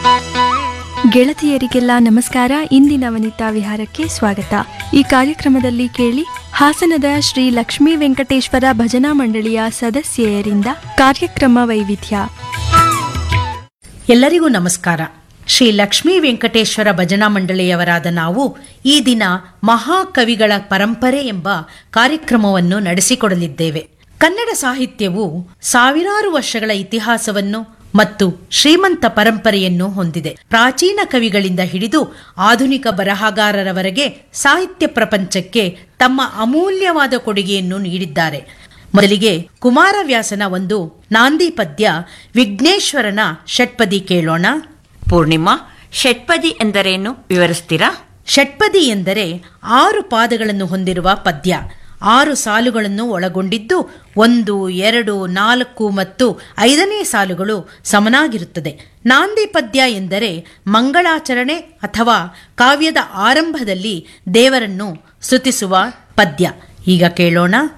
ಗೆಳತಿಯರಿಗೆಲ್ಲ ನಮಸ್ಕಾರ. ಇಂದಿನ ವನಿತಾ ವಿಹಾರಕ್ಕೆ ಸ್ವಾಗತ. ಈ ಕಾರ್ಯಕ್ರಮದಲ್ಲಿ ಕೇಳಿ ಹಾಸನದ ಶ್ರೀ ಲಕ್ಷ್ಮೀ ವೆಂಕಟೇಶ್ವರ ಭಜನಾ ಮಂಡಳಿಯ ಸದಸ್ಯೆಯರಿಂದ ಕಾರ್ಯಕ್ರಮ ವೈವಿಧ್ಯ. ಎಲ್ಲರಿಗೂ ನಮಸ್ಕಾರ. ಶ್ರೀ ಲಕ್ಷ್ಮೀ ವೆಂಕಟೇಶ್ವರ ಭಜನಾ ಮಂಡಳಿಯವರಾದ ನಾವು ಈ ದಿನ ಮಹಾಕವಿಗಳ ಪರಂಪರೆ ಎಂಬ ಕಾರ್ಯಕ್ರಮವನ್ನು ನಡೆಸಿಕೊಡಲಿದ್ದೇವೆ. ಕನ್ನಡ ಸಾಹಿತ್ಯವು ಸಾವಿರಾರು ವರ್ಷಗಳ ಇತಿಹಾಸವನ್ನು ಮತ್ತು ಶ್ರೀಮಂತ ಪರಂಪರೆಯನ್ನು ಹೊಂದಿದೆ. ಪ್ರಾಚೀನ ಕವಿಗಳಿಂದ ಹಿಡಿದು ಆಧುನಿಕ ಬರಹಗಾರರವರೆಗೆ ಸಾಹಿತ್ಯ ಪ್ರಪಂಚಕ್ಕೆ ತಮ್ಮ ಅಮೂಲ್ಯವಾದ ಕೊಡುಗೆಯನ್ನು ನೀಡಿದ್ದಾರೆ. ಮೊದಲಿಗೆ ಕುಮಾರವ್ಯಾಸನ ಒಂದು ನಾಂದಿ ಪದ್ಯ ವಿಘ್ನೇಶ್ವರನ ಷಟ್ಪದಿ ಕೇಳೋಣ. ಪೂರ್ಣಿಮಾ, ಷಟ್ಪದಿ ಎಂದರೇನು ವಿವರಿಸ್ತೀರಾ? ಷಟ್ಪದಿ ಎಂದರೆ 6 ಪಾದಗಳನ್ನು ಹೊಂದಿರುವ ಪದ್ಯ. 6 ಸಾಲುಗಳನ್ನು ಒಳಗೊಂಡಿದ್ದು 1, 2, 4 ಮತ್ತು 5ನೇ ಸಾಲುಗಳು ಸಮನಾಗಿರುತ್ತದೆ. ನಾಂದಿ ಪದ್ಯ ಎಂದರೆ ಮಂಗಳಾಚರಣೆ ಅಥವಾ ಕಾವ್ಯದ ಆರಂಭದಲ್ಲಿ ದೇವರನ್ನು ಸ್ತುತಿಸುವ ಪದ್ಯ. ಈಗ ಕೇಳೋಣ.